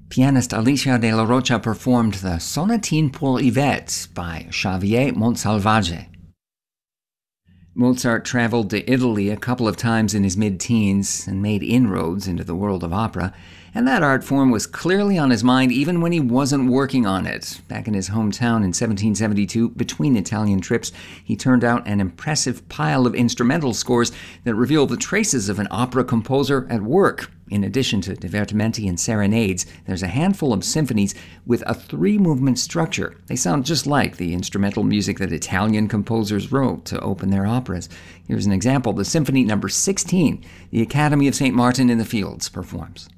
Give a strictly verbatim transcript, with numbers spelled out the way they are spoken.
Pianist Alicia de la Rocha performed the Sonatine pour Yvette by Xavier Montsalvage. Mozart traveled to Italy a couple of times in his mid-teens and made inroads into the world of opera, and that art form was clearly on his mind even when he wasn't working on it. Back in his hometown in seventeen seventy-two, between Italian trips, he turned out an impressive pile of instrumental scores that reveal the traces of an opera composer at work. In addition to divertimenti and serenades, there's a handful of symphonies with a three-movement structure. They sound just like the instrumental music that Italian composers wrote to open their operas. Here's an example. The Symphony Number sixteen, the Academy of Saint Martin in the Fields performs.